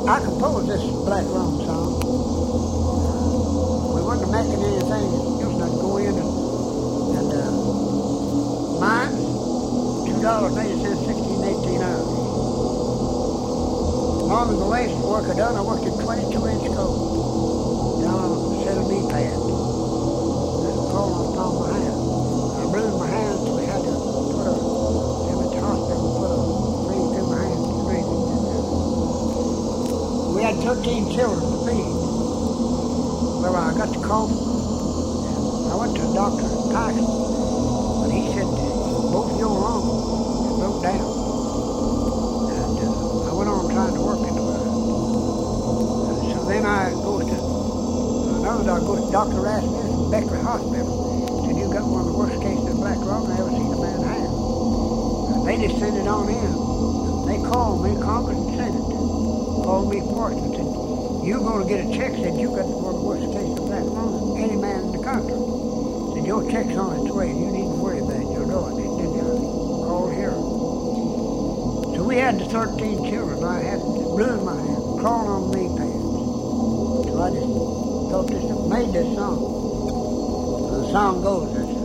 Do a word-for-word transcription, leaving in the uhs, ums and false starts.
I composed this Black Rum song. We wasn't making anything. Just not go in and, and uh, mine, two dollars and eighty cents, sixteen, eighteen hours. Long as the last work I done, I worked at twenty-two inch coat down on a set of knee pads. And crawling upon my hand. I bruised my hand, so we had to put a, in the hospital, put a thing through my hand. We had thirteen children to feed. Well, I got the cough. I went to the doctor in Tyson, and he said, both your lungs broke down. And uh, I went on trying to work in the world. Uh, so then I go to another doctor, go to Doctor Rasmus from Beckley Hospital. Said, you got one of the worst cases of black lung I ever seen a man have. Uh, they just sent it on in. They called me, Congress and Senate. Called me for it and said, you're going to get a check, said you got one of the worst cases of black lung than any man in the country. Said your check's on its way, you needn't worry about it, you'll do it. They did uh, called here. So we had the thirteen children. I had ruined my hand, crawling on knee pads. So I just thought this, made this song. So the song goes,